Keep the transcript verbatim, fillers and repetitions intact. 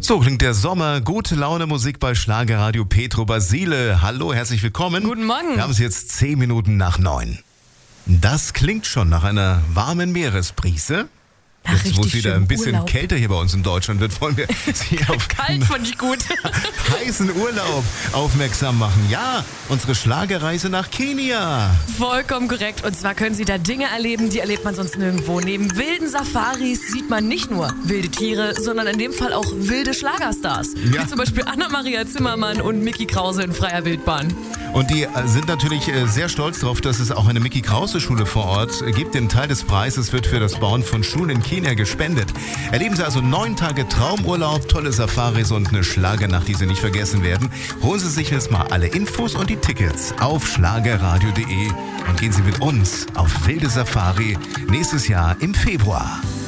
So klingt der Sommer. Gute Laune Musik bei Schlagerradio. Petro Basile. Hallo, herzlich willkommen. Guten Morgen. Wir haben es jetzt zehn Minuten nach neun. Das klingt schon nach einer warmen Meeresbrise. Ach, Jetzt, wo es wieder ein bisschen Urlaub. kälter hier bei uns in Deutschland wird, wollen wir Sie auf Kalt fand ich gut. heißen Urlaub aufmerksam machen. Ja, unsere Schlagerreise nach Kenia. Vollkommen korrekt. Und zwar können Sie da Dinge erleben, die erlebt man sonst nirgendwo. Neben wilden Safaris sieht man nicht nur wilde Tiere, sondern in dem Fall auch wilde Schlagerstars. Ja. Wie zum Beispiel Anna-Maria Zimmermann und Micky Krause in freier Wildbahn. Und die äh, sind natürlich äh, sehr stolz darauf, dass es auch eine Micky-Krause-Schule vor Ort äh, gibt. Den Teil des Preises wird für das Bauen von Schulen in Kenia gespendet. Erleben Sie also neun Tage Traumurlaub, tolle Safaris und eine Schlagernacht, die Sie nicht vergessen werden. Holen Sie sich jetzt mal alle Infos und die Tickets auf schlagerradio punkt de und gehen Sie mit uns auf wilde Safari nächstes Jahr im Februar.